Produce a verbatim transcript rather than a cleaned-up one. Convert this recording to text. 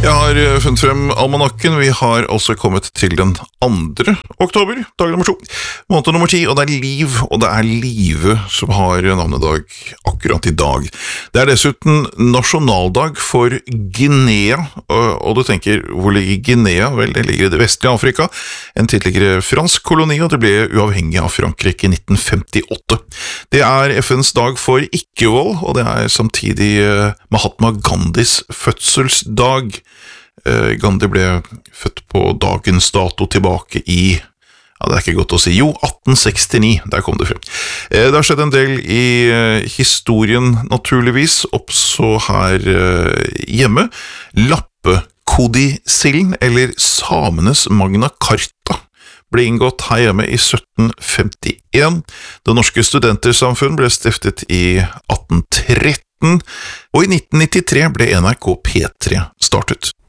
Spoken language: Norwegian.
Jeg har funnet frem almanakken. Vi har altså kommet til den andre oktober, dag nummer to. Måned nummer ti, og det er Liv, og det er Live som har navnedag akkurat i dag. Det er dessuten nasjonaldag for Guinea, og du tenker, hvor ligger Guinea? Vel, det ligger i det vestlige Afrika, en tidligere fransk koloni, og det ble uavhengig av Frankrike i nitten femtiåtte. Det er F N's dag for ikke-vold, og det er samtidig Mahatma Gandhis fødselsdag. Gandhi ble født på dagens dato tilbake i, ja det er ikke godt å si, jo, atten sekstini, der kom det frem. Det har skjedd en del i historien naturligvis, også her hjemme. Lappekodicillen, eller samenes Magna Carta, ble inngått her hjemme i sytten femtien. Det norske studentersamfunn ble stiftet i atten tretten, og i nitten nittitre ble N R K P tre startet.